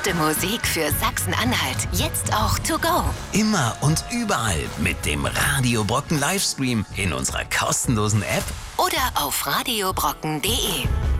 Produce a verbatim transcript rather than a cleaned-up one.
beste Musik für Sachsen-Anhalt. Jetzt auch to go. Immer und überall mit dem Radio Brocken Livestream in unserer kostenlosen App Oder auf radiobrocken punkt de.